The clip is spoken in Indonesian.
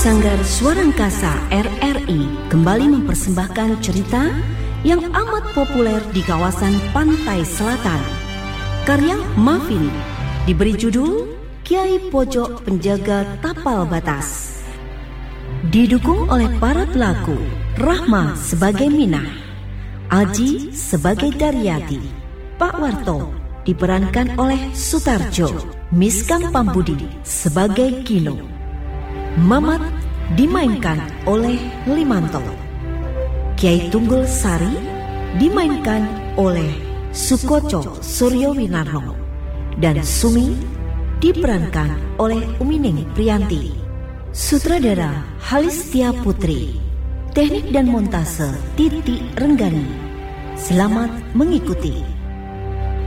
Sanggar Suara Angkasa RRI kembali mempersembahkan cerita yang amat populer di kawasan pantai selatan. Karya Mafin diberi judul Kiai Pojok Penjaga Tapal Batas. Didukung oleh para pelaku, Rahma sebagai Minah, Aji sebagai Daryati, Pak Warto diperankan oleh Sutarjo, Miskam Pambudi sebagai Kilo, Mamat dimainkan oleh Limanto, Kiai Tunggul Sari dimainkan oleh Sukoco Suryo Winarno, dan Sumi diperankan oleh Umining Priyanti. Sutradara Halistia Putri, teknik dan montase Titi Renggani. Selamat mengikuti.